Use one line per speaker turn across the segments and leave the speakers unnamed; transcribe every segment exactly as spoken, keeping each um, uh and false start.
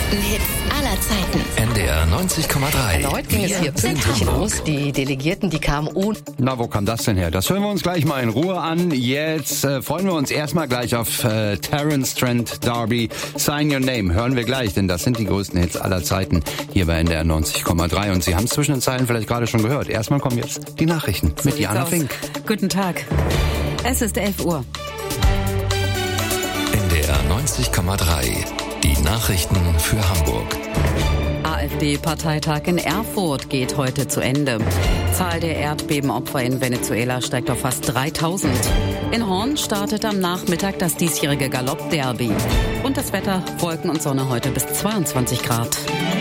größten Hits aller Zeiten.
N D R neunzig Komma drei.
Erneut ging es hier pünktlich los. Die Delegierten, die kamen ohne...
Na, wo kam das denn her? Das hören wir uns gleich mal in Ruhe an. Jetzt äh, freuen wir uns erstmal gleich auf äh, Terence Trent D'Arby. Sign Your Name hören wir gleich, denn das sind die größten Hits aller Zeiten hier bei N D R neunzig Komma drei. Und Sie haben es zwischen den Zeilen vielleicht gerade schon gehört. Erstmal kommen jetzt die Nachrichten
so
mit Jana
aus.
Fink.
Guten Tag. Es ist elf Uhr.
N D R neunzig Komma drei. Die Nachrichten für Hamburg.
AfD-Parteitag in Erfurt geht heute zu Ende. Zahl der Erdbebenopfer in Venezuela steigt auf fast dreitausend. In Horn startet am Nachmittag das diesjährige Galopp-Derby. Und das Wetter, Wolken und Sonne heute bis zweiundzwanzig Grad.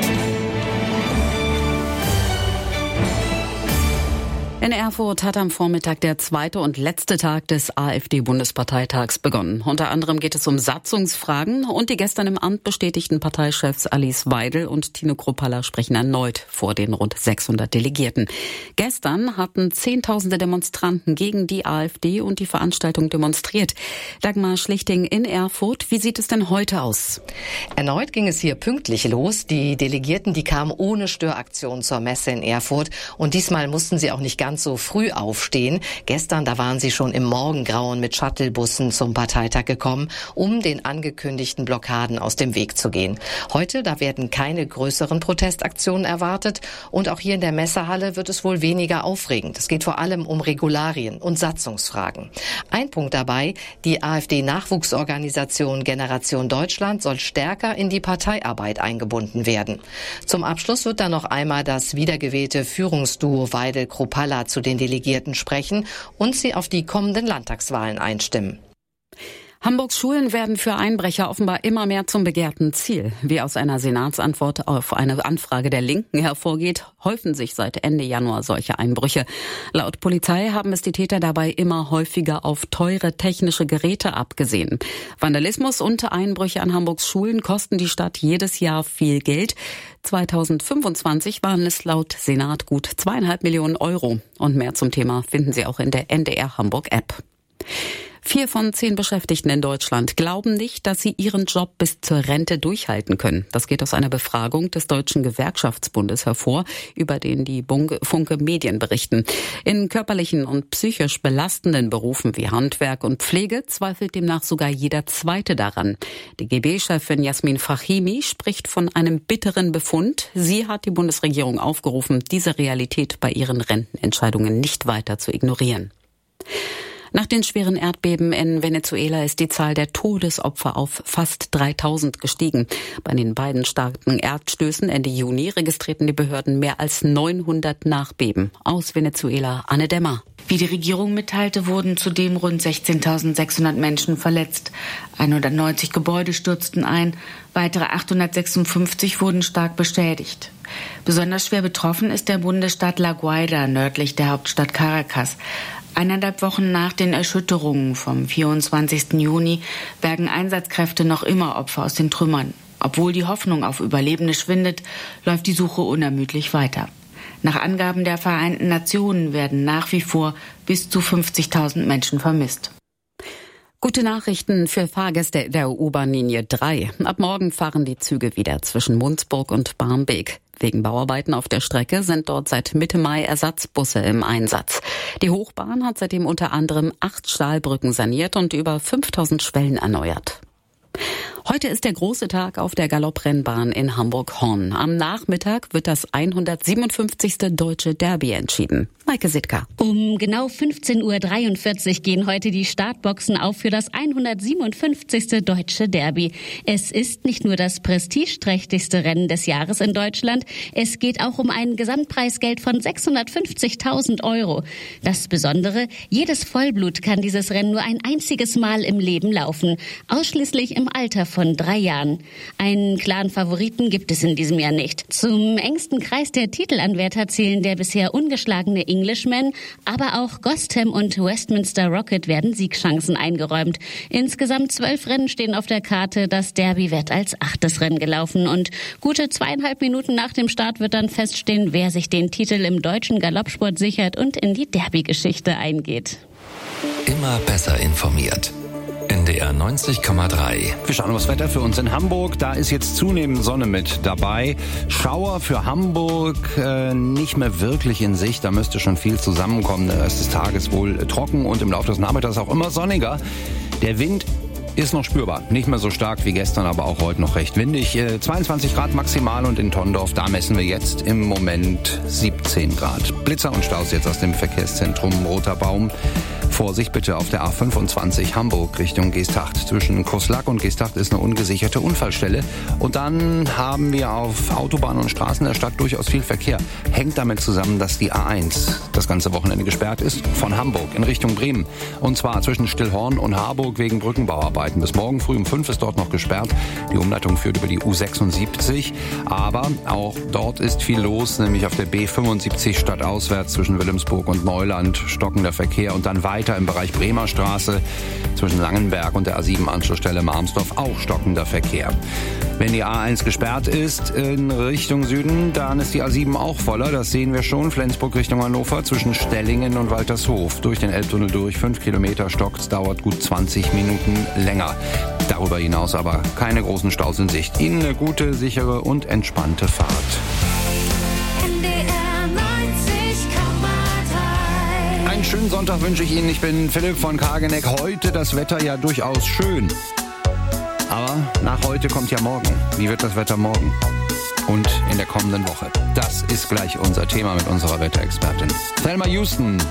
In Erfurt hat am Vormittag der zweite und letzte Tag des AfD-Bundesparteitags begonnen. Unter anderem geht es um Satzungsfragen und die gestern im Amt bestätigten Parteichefs Alice Weidel und Tino Kruppalla sprechen erneut vor den rund sechshundert Delegierten. Gestern hatten Zehntausende Demonstranten gegen die AfD und die Veranstaltung demonstriert. Dagmar Schlichting in Erfurt, wie sieht es denn heute aus?
Erneut ging es hier pünktlich los. Die Delegierten, die kamen ohne Störaktion zur Messe in Erfurt. Und diesmal mussten sie auch nicht ganz so früh aufstehen. Gestern, da waren sie schon im Morgengrauen mit Shuttlebussen zum Parteitag gekommen, um den angekündigten Blockaden aus dem Weg zu gehen. Heute, da werden keine größeren Protestaktionen erwartet und auch hier in der Messehalle wird es wohl weniger aufregend. Es geht vor allem um Regularien und Satzungsfragen. Ein Punkt dabei, die AfD-Nachwuchsorganisation Generation Deutschland soll stärker in die Parteiarbeit eingebunden werden. Zum Abschluss wird dann noch einmal das wiedergewählte Führungsduo Weidel-Kruppalla zu den Delegierten sprechen und sie auf die kommenden Landtagswahlen einstimmen.
Hamburgs Schulen werden für Einbrecher offenbar immer mehr zum begehrten Ziel. Wie aus einer Senatsantwort auf eine Anfrage der Linken hervorgeht, häufen sich seit Ende Januar solche Einbrüche. Laut Polizei haben es die Täter dabei immer häufiger auf teure technische Geräte abgesehen. Vandalismus und Einbrüche an Hamburgs Schulen kosten die Stadt jedes Jahr viel Geld. zweitausendfünfundzwanzig waren es laut Senat gut zweieinhalb Millionen Euro. Und mehr zum Thema finden Sie auch in der N D R Hamburg App. Vier von zehn Beschäftigten in Deutschland glauben nicht, dass sie ihren Job bis zur Rente durchhalten können. Das geht aus einer Befragung des Deutschen Gewerkschaftsbundes hervor, über den die Funke Medien berichten. In körperlichen und psychisch belastenden Berufen wie Handwerk und Pflege zweifelt demnach sogar jeder Zweite daran. Die G B-Chefin Jasmin Fahimi spricht von einem bitteren Befund. Sie hat die Bundesregierung aufgerufen, diese Realität bei ihren Rentenentscheidungen nicht weiter zu ignorieren. Nach den schweren Erdbeben in Venezuela ist die Zahl der Todesopfer auf fast dreitausend gestiegen. Bei den beiden starken Erdstößen Ende Juni registrierten die Behörden mehr als neunhundert Nachbeben. Aus Venezuela, Anne Demmer.
Wie die Regierung mitteilte, wurden zudem rund sechzehntausendsechshundert Menschen verletzt. hundertneunzig Gebäude stürzten ein, weitere achthundertsechsundfünfzig wurden stark beschädigt. Besonders schwer betroffen ist der Bundesstaat La Guaira, nördlich der Hauptstadt Caracas. Eineinhalb Wochen nach den Erschütterungen vom vierundzwanzigsten Juni bergen Einsatzkräfte noch immer Opfer aus den Trümmern. Obwohl die Hoffnung auf Überlebende schwindet, läuft die Suche unermüdlich weiter. Nach Angaben der Vereinten Nationen werden nach wie vor bis zu fünfzigtausend Menschen vermisst.
Gute Nachrichten für Fahrgäste der U-Bahn-Linie drei. Ab morgen fahren die Züge wieder zwischen Mundsburg und Barmbek. Wegen Bauarbeiten auf der Strecke sind dort seit Mitte Mai Ersatzbusse im Einsatz. Die Hochbahn hat seitdem unter anderem acht Stahlbrücken saniert und über fünftausend Schwellen erneuert. Heute ist der große Tag auf der Galopprennbahn in Hamburg-Horn. Am Nachmittag wird das hundertsiebenundfünfzigste Deutsche Derby entschieden. Maike Sitka.
Um genau fünfzehn Uhr dreiundvierzig gehen heute die Startboxen auf für das hundertsiebenundfünfzigste Deutsche Derby. Es ist nicht nur das prestigeträchtigste Rennen des Jahres in Deutschland, es geht auch um ein Gesamtpreisgeld von sechshundertfünfzigtausend Euro. Das Besondere, jedes Vollblut kann dieses Rennen nur ein einziges Mal im Leben laufen, ausschließlich im Alter von drei Jahren. Einen klaren Favoriten gibt es in diesem Jahr nicht. Zum engsten Kreis der Titelanwärter zählen der bisher ungeschlagene Englishman, aber auch Gostham und Westminster Rocket werden Siegchancen eingeräumt. Insgesamt zwölf Rennen stehen auf der Karte. Das Derby wird als achtes Rennen gelaufen und gute zweieinhalb Minuten nach dem Start wird dann feststehen, wer sich den Titel im deutschen Galoppsport sichert und in die Derby-Geschichte eingeht.
Immer besser informiert. N D R neunzig Komma drei.
Wir schauen aufs Wetter für uns in Hamburg. Da ist jetzt zunehmend Sonne mit dabei. Schauer für Hamburg äh, nicht mehr wirklich in Sicht. Da müsste schon viel zusammenkommen. Der Rest des Tages wohl trocken und im Laufe des Nachmittags auch immer sonniger. Der Wind ist noch spürbar. Nicht mehr so stark wie gestern, aber auch heute noch recht windig. Äh, zweiundzwanzig Grad maximal und in Tondorf, da messen wir jetzt im Moment siebzehn Grad. Blitzer und Staus jetzt aus dem Verkehrszentrum Roter Baum. Vorsicht bitte auf der A fünfundzwanzig Hamburg Richtung Geesthacht. Zwischen Coslac und Geesthacht ist eine ungesicherte Unfallstelle. Und dann haben wir auf Autobahnen und Straßen der Stadt durchaus viel Verkehr. Hängt damit zusammen, dass die A eins das ganze Wochenende gesperrt ist von Hamburg in Richtung Bremen. Und zwar zwischen Stillhorn und Harburg wegen Brückenbauarbeiten. Bis morgen früh um fünf ist dort noch gesperrt. Die Umleitung führt über die U sechsundsiebzig. Aber auch dort ist viel los, nämlich auf der B fünfundsiebzig stadtauswärts zwischen Wilhelmsburg und Neuland. Stockender Verkehr und dann weiter im Bereich Bremer Straße zwischen Langenberg und der A sieben Anschlussstelle Marmsdorf auch stockender Verkehr. Wenn die A eins gesperrt ist in Richtung Süden, dann ist die A sieben auch voller. Das sehen wir schon. Flensburg Richtung Hannover zwischen Stellingen und Waltershof. Durch den Elbtunnel durch. Fünf Kilometer stockt, dauert gut zwanzig Minuten länger. Darüber hinaus aber keine großen Staus in Sicht. Ihnen eine gute, sichere und entspannte Fahrt. Einen schönen Sonntag wünsche ich Ihnen. Ich bin Philipp von Kageneck. Heute das Wetter ja durchaus schön. Aber nach heute kommt ja morgen. Wie wird das Wetter morgen? Und in der kommenden Woche? Das ist gleich unser Thema mit unserer Wetterexpertin Thelma Houston.